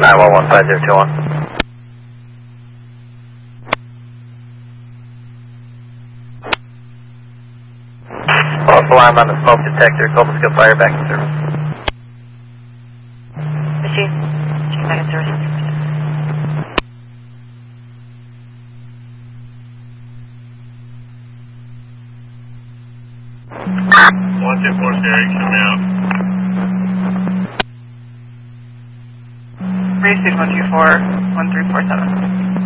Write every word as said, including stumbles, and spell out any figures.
nine one one five zero two one. False alarm on the smoke detector. Cobalt Scope fire back in service. Machine. Machine back in service. one two four Sherry, coming out. Three six one two four one three four seven.